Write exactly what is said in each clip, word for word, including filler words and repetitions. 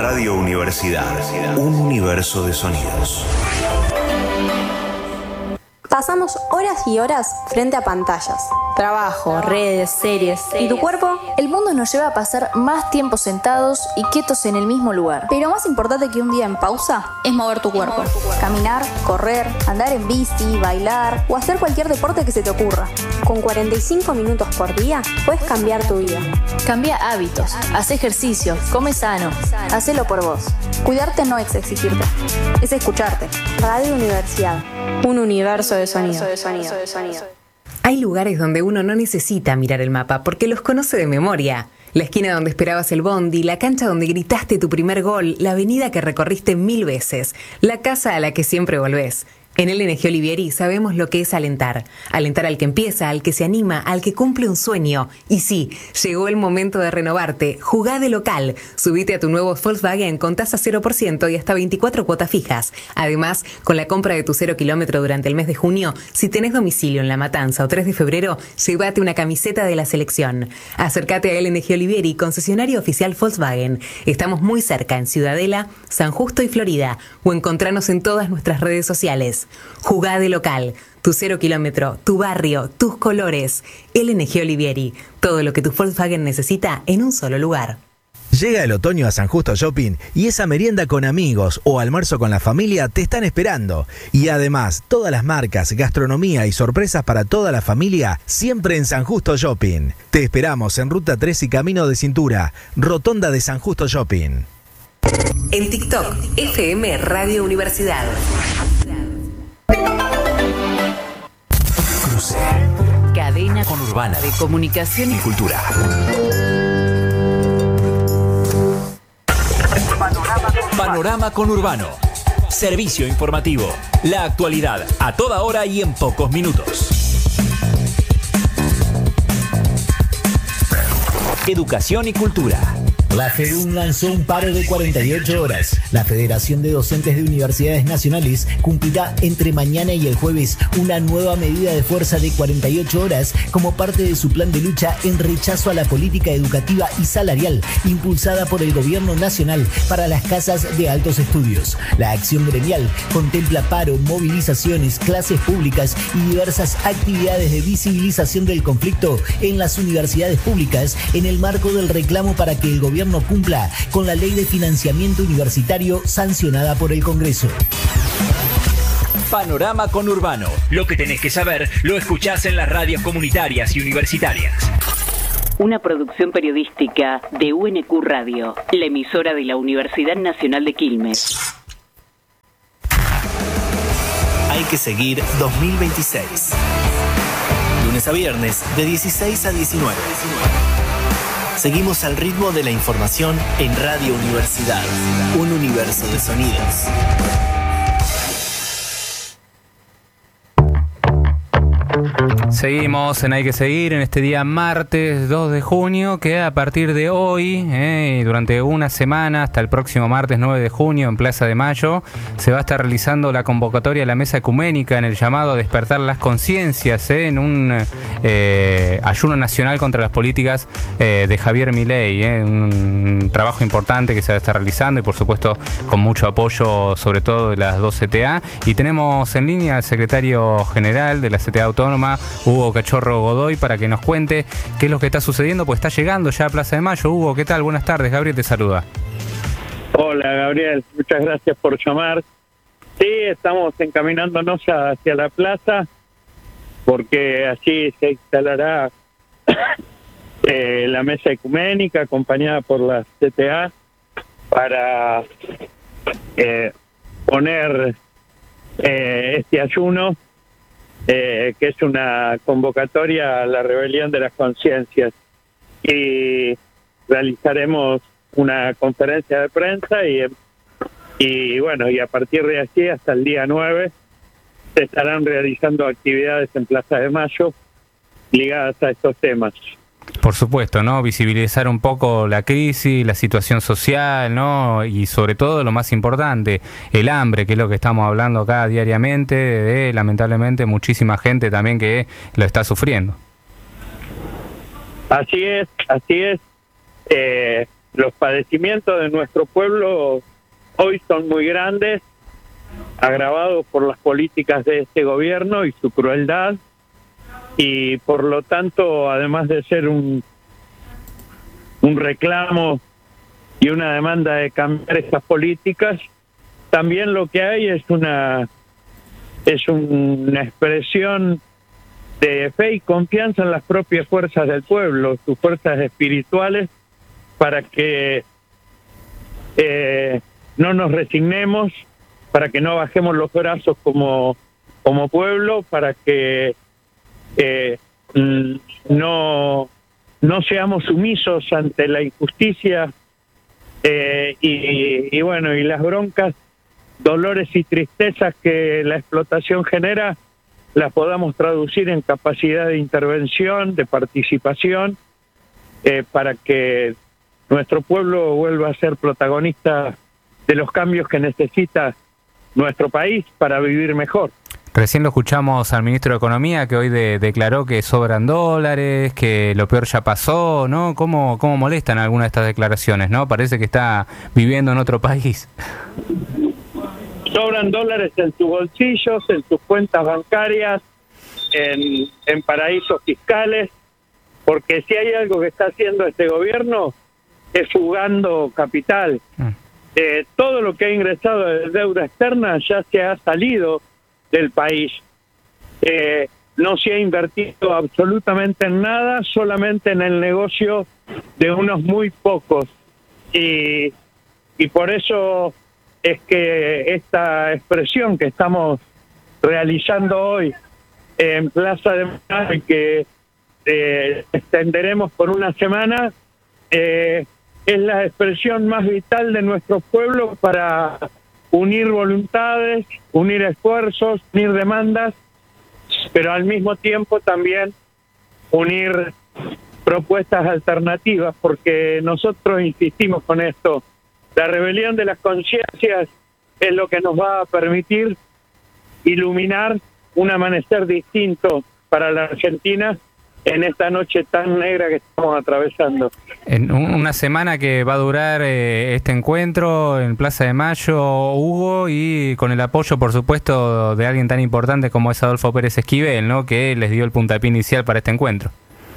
Radio Universidad, un universo de sonidos. Pasamos horas y horas frente a pantallas. Trabajo, redes, series. ¿Y tu cuerpo? El mundo nos lleva a pasar más tiempo sentados y quietos en el mismo lugar. Pero más importante que un día en pausa es mover tu cuerpo. Caminar, correr, andar en bici, bailar o hacer cualquier deporte que se te ocurra. Con cuarenta y cinco minutos por día puedes cambiar tu vida. Cambia hábitos, haz ejercicio, come sano, hacelo por vos. Cuidarte no es exigirte, es escucharte. Radio Universidad, un universo de sonido. Hay lugares donde uno no necesita mirar el mapa porque los conoce de memoria. La esquina donde esperabas el bondi, la cancha donde gritaste tu primer gol, la avenida que recorriste mil veces, la casa a la que siempre volvés. En L N G Olivieri sabemos lo que es alentar. Alentar al que empieza, al que se anima, al que cumple un sueño. Y sí, llegó el momento de renovarte. Jugá de local. Subite a tu nuevo Volkswagen con tasa cero por ciento y hasta veinticuatro cuotas fijas. Además, con la compra de tu cero kilómetro durante el mes de junio, si tenés domicilio en La Matanza o tres de febrero, llévate una camiseta de la selección. Acércate a L N G Olivieri, concesionario oficial Volkswagen. Estamos muy cerca en Ciudadela, San Justo y Florida. O encontranos en todas nuestras redes sociales. Jugá de local, tu cero kilómetro, tu barrio, tus colores. L N G Olivieri, todo lo que tu Volkswagen necesita en un solo lugar. Llega el otoño a San Justo Shopping y esa merienda con amigos o almuerzo con la familia te están esperando. Y además, todas las marcas, gastronomía y sorpresas para toda la familia siempre en San Justo Shopping. Te esperamos en Ruta tres y Camino de Cintura, Rotonda de San Justo Shopping. En TikTok, F M Radio Universidad. Cruce. Cadena Conurbana de comunicación y cultura. Panorama Conurbano. Servicio informativo. La actualidad a toda hora y en pocos minutos. Educación y cultura. La FEDUN lanzó un paro de cuarenta y ocho horas. La Federación de Docentes de Universidades Nacionales cumplirá entre mañana y el jueves una nueva medida de fuerza de cuarenta y ocho horas como parte de su plan de lucha en rechazo a la política educativa y salarial impulsada por el Gobierno Nacional para las casas de altos estudios. La acción gremial contempla paro, movilizaciones, clases públicas y diversas actividades de visibilización del conflicto en las universidades públicas en el marco del reclamo para que el gobierno no cumpla con la ley de financiamiento universitario sancionada por el Congreso. Panorama Conurbano. Lo que tenés que saber lo escuchás en las radios comunitarias y universitarias. Una producción periodística de U N Q Radio, la emisora de la Universidad Nacional de Quilmes. Hay que seguir dos mil veintiséis. Lunes a viernes de dieciséis a diecinueve. Seguimos al ritmo de la información en Radio Universidad, un universo de sonidos. Seguimos en Hay que Seguir en este día martes dos de junio, que a partir de hoy, eh, durante una semana hasta el próximo martes nueve de junio en Plaza de Mayo, se va a estar realizando la convocatoria a la mesa ecuménica en el llamado a despertar las conciencias eh, en un eh, ayuno nacional contra las políticas eh, de Javier Milei, eh, un trabajo importante que se va a estar realizando y por supuesto con mucho apoyo sobre todo de las dos C T A. Y tenemos en línea al secretario general de la C T A Autónoma, Hugo Cachorro Godoy, para que nos cuente qué es lo que está sucediendo, pues está llegando ya a Plaza de Mayo. Hugo, ¿qué tal? Buenas tardes, Gabriel te saluda. Hola Gabriel, muchas gracias por llamar. Sí, estamos encaminándonos hacia la plaza porque allí se instalará eh, la mesa ecuménica acompañada por la C T A para eh, poner eh, este ayuno Eh, que es una convocatoria a la rebelión de las conciencias, y realizaremos una conferencia de prensa y, y bueno, y a partir de allí hasta el día nueve se estarán realizando actividades en Plaza de Mayo ligadas a estos temas. Por supuesto, ¿no? Visibilizar un poco la crisis, la situación social, ¿no? Y sobre todo, lo más importante, el hambre, que es lo que estamos hablando acá diariamente, de lamentablemente muchísima gente también que lo está sufriendo. Así es, así es. Eh, los padecimientos de nuestro pueblo hoy son muy grandes, agravados por las políticas de este gobierno y su crueldad, y por lo tanto, además de ser un, un reclamo y una demanda de cambiar estas políticas, también lo que hay es una, es una expresión de fe y confianza en las propias fuerzas del pueblo, sus fuerzas espirituales, para que eh, no nos resignemos, para que no bajemos los brazos como, como pueblo, para que eh, no, no seamos sumisos ante la injusticia eh, y, y bueno, y las broncas, dolores y tristezas que la explotación genera, las podamos traducir en capacidad de intervención, de participación, eh, para que nuestro pueblo vuelva a ser protagonista de los cambios que necesita nuestro país para vivir mejor. Recién lo escuchamos al ministro de Economía, que hoy de, declaró que sobran dólares, que lo peor ya pasó, ¿no? ¿Cómo, cómo molestan algunas de estas declaraciones, no? Parece que está viviendo en otro país. Sobran dólares en sus bolsillos, en sus cuentas bancarias, en, en paraísos fiscales, porque si hay algo que está haciendo este gobierno es fugando capital. Mm. Eh, todo lo que ha ingresado de deuda externa ya se ha salido del país. Eh, no se ha invertido absolutamente en nada, solamente en el negocio de unos muy pocos. Y, y por eso es que esta expresión que estamos realizando hoy en Plaza de Mayo, que eh, extenderemos por una semana, eh, es la expresión más vital de nuestro pueblo para unir voluntades, unir esfuerzos, unir demandas, pero al mismo tiempo también unir propuestas alternativas, porque nosotros insistimos con esto. La rebelión de las conciencias es lo que nos va a permitir iluminar un amanecer distinto para la Argentina en esta noche tan negra que estamos atravesando. En una semana que va a durar eh, este encuentro en Plaza de Mayo, Hugo, y con el apoyo, por supuesto, de alguien tan importante como es Adolfo Pérez Esquivel, ¿no? Que les dio el puntapié inicial para este encuentro.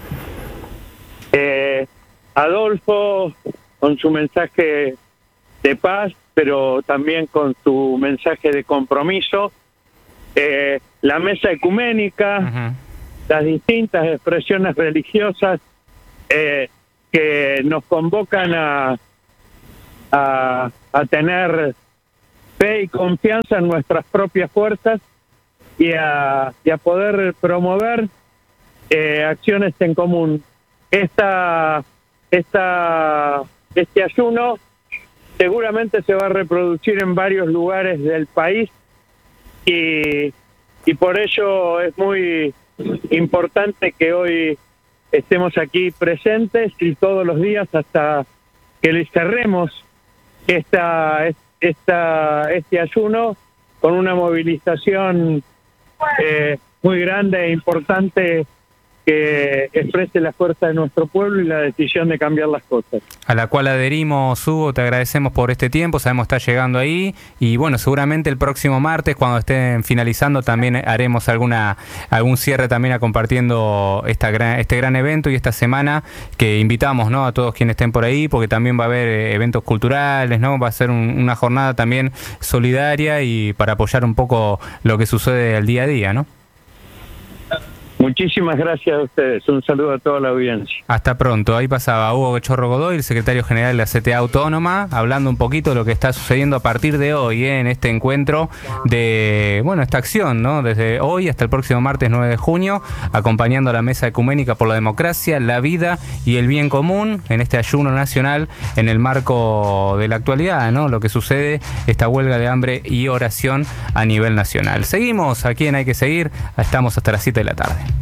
Eh, Adolfo, con su mensaje de paz, pero también con su mensaje de compromiso, eh, la mesa ecuménica, uh-huh. las distintas expresiones religiosas eh, que nos convocan a, a, a tener fe y confianza en nuestras propias fuerzas y a, y a poder promover eh, acciones en común. Esta, esta, este ayuno seguramente se va a reproducir en varios lugares del país y, y por ello es muy importante que hoy estemos aquí presentes y todos los días hasta que le cerremos esta, esta, este ayuno con una movilización eh, muy grande e importante que exprese la fuerza de nuestro pueblo y la decisión de cambiar las cosas. A la cual adherimos, Hugo, te agradecemos por este tiempo, sabemos que está llegando ahí, y bueno, seguramente el próximo martes, cuando estén finalizando, también haremos alguna algún cierre también a compartiendo esta gran, este gran evento y esta semana que invitamos, ¿no?, a todos quienes estén por ahí, porque también va a haber eventos culturales, ¿no? Va a ser un, una jornada también solidaria y para apoyar un poco lo que sucede al día a día, ¿no? Muchísimas gracias a ustedes. Un saludo a toda la audiencia. Hasta pronto. Ahí pasaba Hugo Chorro Godoy, el secretario general de la C T A Autónoma, hablando un poquito de lo que está sucediendo a partir de hoy, ¿eh? en este encuentro de, bueno, esta acción, ¿no? Desde hoy hasta el próximo martes nueve de junio, acompañando a la Mesa Ecuménica por la Democracia, la Vida y el Bien Común en este ayuno nacional en el marco de la actualidad, ¿no? Lo que sucede, esta huelga de hambre y oración a nivel nacional. Seguimos aquí en Hay que Seguir. Estamos hasta las siete de la tarde.